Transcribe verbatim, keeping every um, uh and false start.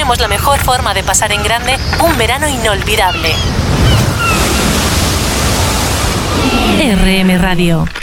somos la mejor forma de pasar en grande un verano inolvidable. R M Radio.